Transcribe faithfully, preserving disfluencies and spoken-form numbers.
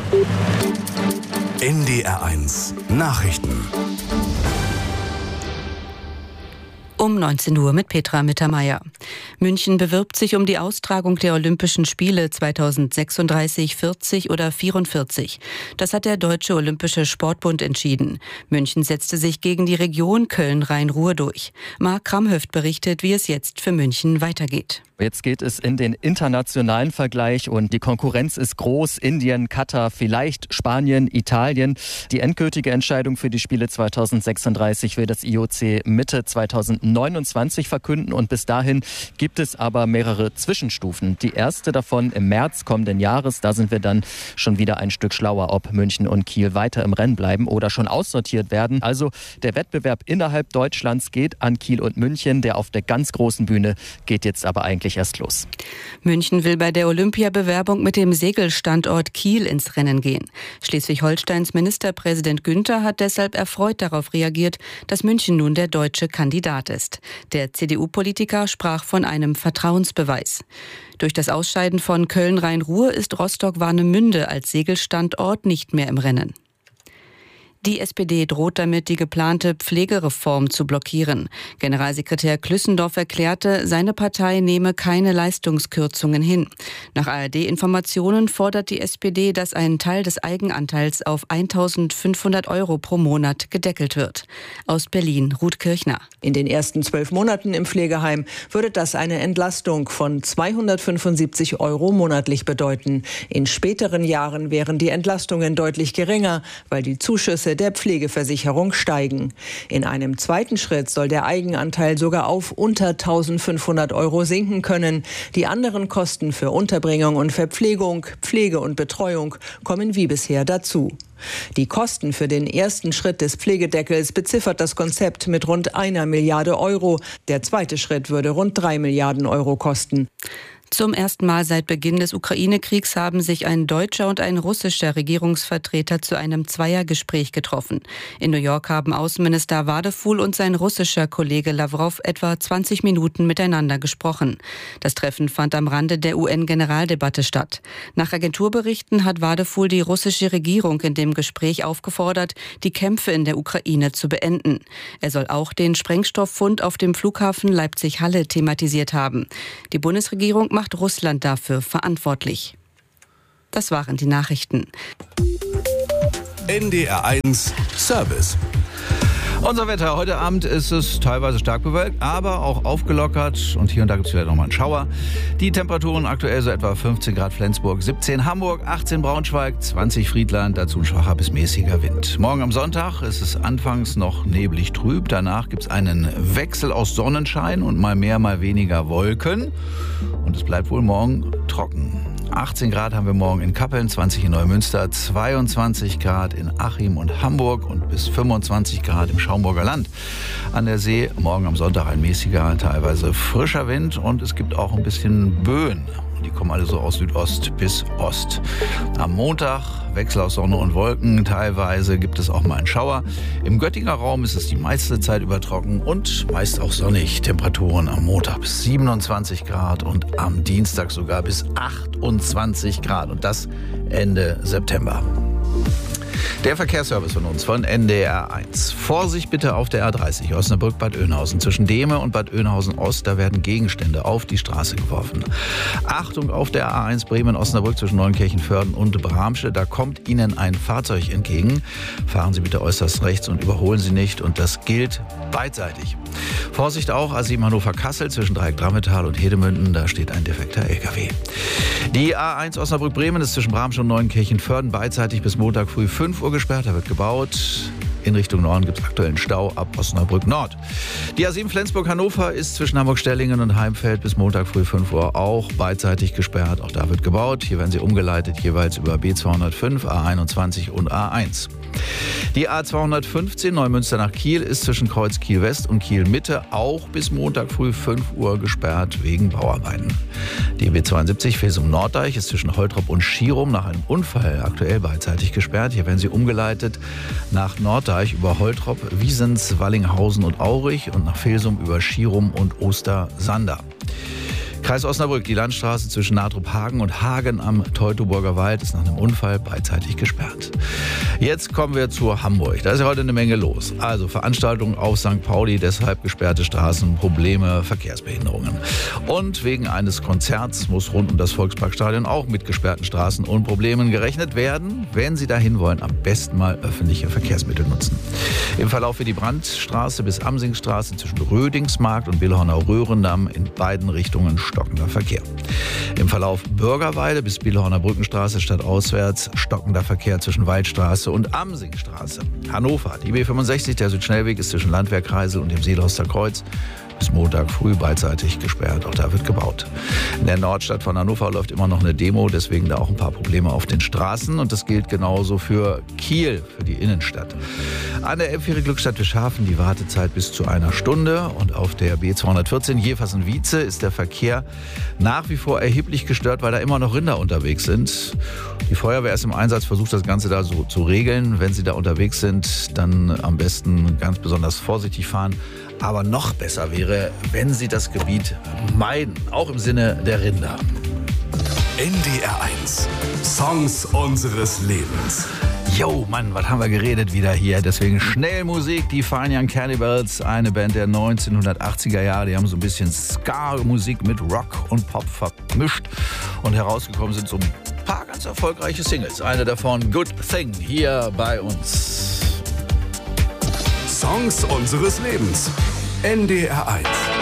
N D R eins Nachrichten. Um neunzehn Uhr mit Petra Mittermeier. München bewirbt sich um die Austragung der Olympischen Spiele zweitausendsechsunddreißig, vierzig oder vierundvierzig. Das hat der Deutsche Olympische Sportbund entschieden. München setzte sich gegen die Region Köln-Rhein-Ruhr durch. Marc Kramhöft berichtet, wie es jetzt für München weitergeht. Jetzt geht es in den internationalen Vergleich und die Konkurrenz ist groß. Indien, Katar, vielleicht Spanien, Italien. Die endgültige Entscheidung für die Spiele zweitausendsechsunddreißig will das I O C Mitte zweitausendneunundzwanzig verkünden und bis dahin gibt es aber mehrere Zwischenstufen. Die erste davon im März kommenden Jahres. Da sind wir dann schon wieder ein Stück schlauer, ob München und Kiel weiter im Rennen bleiben oder schon aussortiert werden. Also der Wettbewerb innerhalb Deutschlands geht an Kiel und München. Der auf der ganz großen Bühne geht jetzt aber eigentlich erst los. München will bei der Olympiabewerbung mit dem Segelstandort Kiel ins Rennen gehen. Schleswig-Holsteins Ministerpräsident Günther hat deshalb erfreut darauf reagiert, dass München nun der deutsche Kandidat ist. Der C D U-Politiker sprach von einem Vertrauensbeweis. Durch das Ausscheiden von Köln-Rhein-Ruhr ist Rostock-Warnemünde als Segelstandort nicht mehr im Rennen. Die S P D droht damit, die geplante Pflegereform zu blockieren. Generalsekretär Klüssendorf erklärte, seine Partei nehme keine Leistungskürzungen hin. Nach A R D-Informationen fordert die S P D, dass ein Teil des Eigenanteils auf eintausendfünfhundert Euro pro Monat gedeckelt wird. Aus Berlin, Ruth Kirchner. In den ersten zwölf Monaten im Pflegeheim würde das eine Entlastung von zweihundertfünfundsiebzig Euro monatlich bedeuten. In späteren Jahren wären die Entlastungen deutlich geringer, weil die Zuschüsse der Pflegeversicherung steigen. In einem zweiten Schritt soll der Eigenanteil sogar auf unter eintausendfünfhundert Euro sinken können. Die anderen Kosten für Unterbringung und Verpflegung, Pflege und Betreuung kommen wie bisher dazu. Die Kosten für den ersten Schritt des Pflegedeckels beziffert das Konzept mit rund einer Milliarde Euro. Der zweite Schritt würde rund drei Milliarden Euro kosten. Zum ersten Mal seit Beginn des Ukraine-Kriegs haben sich ein deutscher und ein russischer Regierungsvertreter zu einem Zweiergespräch getroffen. In New York haben Außenminister Wadefuhl und sein russischer Kollege Lawrow etwa zwanzig Minuten miteinander gesprochen. Das Treffen fand am Rande der U N-Generaldebatte statt. Nach Agenturberichten hat Wadefuhl die russische Regierung in dem Gespräch aufgefordert, die Kämpfe in der Ukraine zu beenden. Er soll auch den Sprengstofffund auf dem Flughafen Leipzig-Halle thematisiert haben. Die Bundesregierung macht Russland dafür verantwortlich. Das waren die Nachrichten. N D R eins Service. Unser Wetter. Heute Abend ist es teilweise stark bewölkt, aber auch aufgelockert. Und hier und da gibt es vielleicht nochmal einen Schauer. Die Temperaturen aktuell so etwa fünfzehn Grad Flensburg, siebzehn Hamburg, achtzehn Braunschweig, zwanzig Friedland, dazu ein schwacher bis mäßiger Wind. Morgen am Sonntag ist es anfangs noch neblig trüb. Danach gibt es einen Wechsel aus Sonnenschein und mal mehr, mal weniger Wolken. Und es bleibt wohl morgen trocken. achtzehn Grad haben wir morgen in Kappeln, zwanzig in Neumünster, zweiundzwanzig Grad in Achim und Hamburg und bis fünfundzwanzig Grad im Schaumburger Land. An der See morgen am Sonntag ein mäßiger, teilweise frischer Wind und es gibt auch ein bisschen Böen. Die kommen alle so aus Südost bis Ost. Am Montag Wechsel aus Sonne und Wolken. Teilweise gibt es auch mal einen Schauer. Im Göttinger Raum ist es die meiste Zeit über trocken und meist auch sonnig. Temperaturen am Montag bis siebenundzwanzig Grad und am Dienstag sogar bis achtundzwanzig Grad. Und das Ende September. Der Verkehrsservice von uns, von N D R eins. Vorsicht bitte auf der R dreißig, Osnabrück-Bad Oeynhausen. Zwischen Dehme und Bad Oeynhausen-Ost, da werden Gegenstände auf die Straße geworfen. Achtung auf der A eins Bremen-Osnabrück zwischen Neunkirchen-Vörden und Bramsche. Da kommt Ihnen ein Fahrzeug entgegen. Fahren Sie bitte äußerst rechts und überholen Sie nicht. Und das gilt beidseitig. Vorsicht auch A sieben Hannover-Kassel zwischen Dreieck-Drammetal und Hedemünden. Da steht ein defekter L K W. Die A eins Osnabrück-Bremen ist zwischen Bramsche und Neunkirchen-Vörden beidseitig bis Montag früh fünf Uhr gesperrt. Da wird gebaut. In Richtung Norden gibt es aktuellen Stau ab Osnabrück Nord. Die A sieben Flensburg-Hannover ist zwischen Hamburg-Stellingen und Heimfeld bis Montag früh fünf Uhr auch beidseitig gesperrt. Auch da wird gebaut. Hier werden sie umgeleitet, jeweils über B zweihundertfünf, A einundzwanzig und A eins. Die A zweihundertfünfzehn Neumünster nach Kiel ist zwischen Kreuz Kiel West und Kiel Mitte auch bis Montag früh fünf Uhr gesperrt wegen Bauarbeiten. Die B zweiundsiebzig Fesum Norddeich ist zwischen Holtrop und Schierum nach einem Unfall aktuell beidseitig gesperrt. Hier werden sie umgeleitet nach Norddeich über Holtrop, Wiesens, Wallinghausen und Aurich und nach Felsum über Schierum und Ostersander. Kreis Osnabrück, die Landstraße zwischen Natruphagen und Hagen am Teutoburger Wald ist nach einem Unfall beidseitig gesperrt. Jetzt kommen wir zu Hamburg. Da ist ja heute eine Menge los. Also Veranstaltungen auf Sankt Pauli, deshalb gesperrte Straßen, Probleme, Verkehrsbehinderungen. Und wegen eines Konzerts muss rund um das Volksparkstadion auch mit gesperrten Straßen und Problemen gerechnet werden. Wenn Sie dahin wollen, am besten mal öffentliche Verkehrsmittel nutzen. Im Verlauf wird die Brandstraße bis Amsingstraße zwischen Rödingsmarkt und Billhorner Röhrendamm in beiden Richtungen stockender Verkehr. Im Verlauf Bürgerweide bis Billhorner Brückenstraße stadtauswärts stockender Verkehr zwischen Waldstraße und Amsingstraße. Hannover, die B fünfundsechzig, der Südschnellweg ist zwischen Landwehrkreisel und dem Seelhorster Kreuz bis Montag früh beidseitig gesperrt. Auch da wird gebaut. In der Nordstadt von Hannover läuft immer noch eine Demo, deswegen da auch ein paar Probleme auf den Straßen. Und das gilt genauso für Kiel, für die Innenstadt. An der Elbfähre Glückstadt-Wischhafen die Wartezeit bis zu einer Stunde. Und auf der B zweihundertvierzehn Jeversen-Wietze ist der Verkehr nach wie vor erheblich gestört, weil da immer noch Rinder unterwegs sind. Die Feuerwehr ist im Einsatz, versucht das Ganze da so zu regeln. Wenn Sie da unterwegs sind, dann am besten ganz besonders vorsichtig fahren. Aber noch besser wäre, wenn Sie das Gebiet meiden, auch im Sinne der Rinder. N D R eins. Songs unseres Lebens. Jo, Mann, was haben wir geredet wieder hier. Deswegen schnell Musik. Die Fine Young Cannibals, eine Band der neunzehnhundertachtziger Jahre. Die haben so ein bisschen Ska-Musik mit Rock und Pop vermischt. Und herausgekommen sind so ein paar ganz erfolgreiche Singles. Eine davon, Good Thing, hier bei uns. Songs unseres Lebens. N D R eins.